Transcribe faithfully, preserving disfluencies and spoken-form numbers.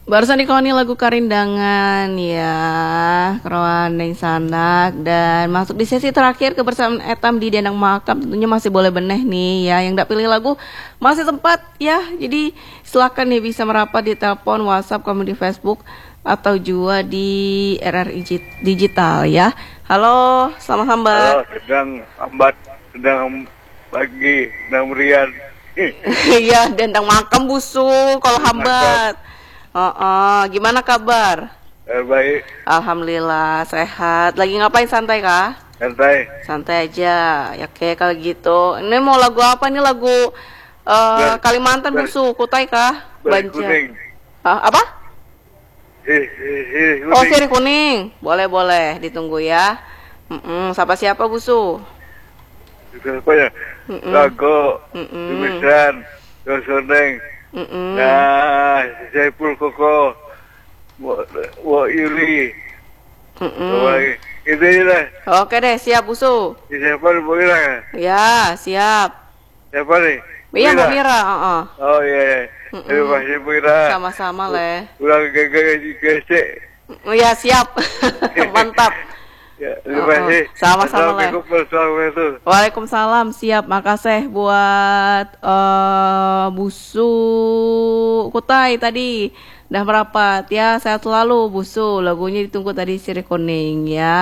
Barusan dikoni lagu Karindangan ya, Kerawandeng Sanak, dan masuk di sesi terakhir kebersamaan Etam di Dendang Makam. Tentunya masih boleh beneh nih ya, yang tidak pilih lagu masih sempat ya. Jadi silakan nih bisa merapat di telepon, WhatsApp, komen di Facebook atau juga di R R I Digital ya. Halo, selamat hambat. Halo, sedang hambat, sedang pagi, sedang merian. Iya, Dendang Makam busuk kalau hambat. Oh, oh, gimana kabar? Eh, baik, Alhamdulillah sehat. Lagi ngapain, santai kah? santai. Santai aja. Ya oke kalau gitu. Ini mau lagu apa nih? Lagu uh, Ber- Kalimantan ber- Busu, Kutai kah? Balik Banjar. kuning. Ah, apa? Eh, eh, eh, kuning. Oh, sirih kuning. Boleh boleh, ditunggu ya. Mm-mm, siapa siapa Busu? Apa ya? Mm-mm. Lago, Mm-mm. Tumisan, Dosoneng. Mm-mm. Nah, Saipul Koko, Wo Yuli. Mm-mm. Wah, itu lah. Oke deh, siap Busu. Siapa nih, Mbak Mira? Ya, siap. Siapa nih? Iya, Mbak Mira? Mira. Uh-uh. Oh iya, iya. Mm-mm. Terima kasih, Mbak Mira. Sama-sama, Le. Ulang gagal di gesek. Oh ya, siap. Mantap. Ya, terima Oh, oh. kasih. Sama-sama, Le. Assalamualaikum warahmatullahi wabarakatuh. Waalaikumsalam, siap. Makasih buat uh, Busu Kutai tadi udah merapat ya. Sehat selalu Busu. Lagunya ditunggu tadi, Sirih Kuning ya.